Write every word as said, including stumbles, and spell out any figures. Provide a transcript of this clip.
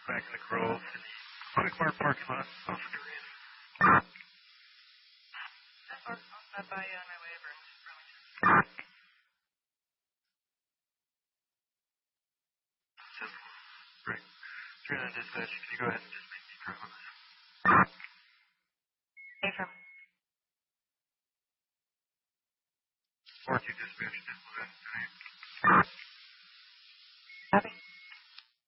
back in the Grove, in the Quick Mart parking lot off of Durant. I'll stop by on my way over. Great. Turn on dispatch. Can you go ahead and just make me drive on this? Hey, from Or to dispatch.